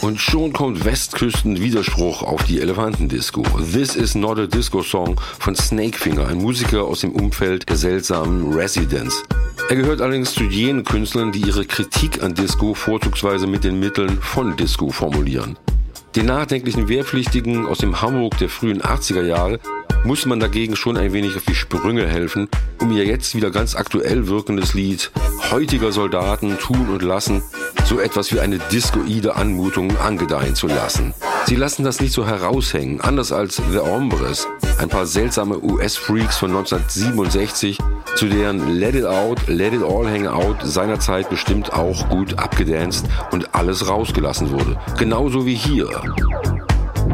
Und schon kommt Westküsten-Widerspruch auf die Elefantendisco. This is not a Disco Song von Snakefinger, ein Musiker aus dem Umfeld der seltsamen Residents. Er gehört allerdings zu jenen Künstlern, die ihre Kritik an Disco vorzugsweise mit den Mitteln von Disco formulieren. Den nachdenklichen Wehrpflichtigen aus dem Hamburg der frühen 80er Jahre muss man dagegen schon ein wenig auf die Sprünge helfen, um ihr jetzt wieder ganz aktuell wirkendes Lied heutiger Soldaten tun und lassen so etwas wie eine discoide Anmutung angedeihen zu lassen. Sie lassen das nicht so heraushängen, anders als The Hombres, ein paar seltsame US-Freaks von 1967, zu deren Let It Out, Let It All Hang Out seinerzeit bestimmt auch gut abgedanced und alles rausgelassen wurde. Genauso wie hier.